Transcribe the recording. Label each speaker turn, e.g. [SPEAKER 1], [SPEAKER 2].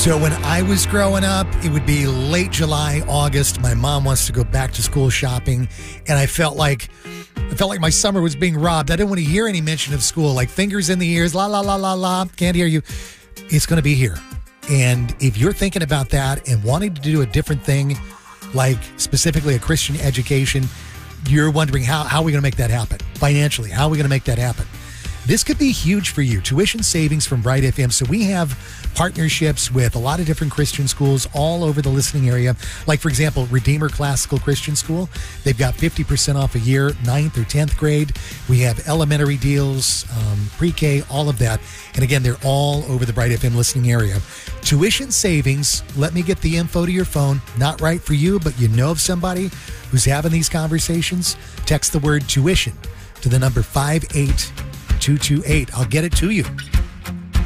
[SPEAKER 1] So when I was growing up, it would be late July, August. My mom wants to go back to school shopping, and I felt like my summer was being robbed. I didn't want to hear any mention of school, like fingers in the ears, la, la, la, la, la, can't hear you. It's going to be here. And if you're thinking about that and wanting to do a different thing, like specifically a Christian education, you're wondering how are we going to make that happen financially? How are we going to make that happen? This could be huge for you. Tuition savings from Bright FM. So we have partnerships with a lot of different Christian schools all over the listening area. Like, for example, Redeemer Classical Christian School. They've got 50% off a year, 9th or 10th grade. We have elementary deals, pre-K, all of that. And again, they're all over the Bright FM listening area. Tuition savings, let me get the info to your phone. Not right for you, but you know of somebody who's having these conversations. Text the word tuition to the number 58228. I'll get it to you.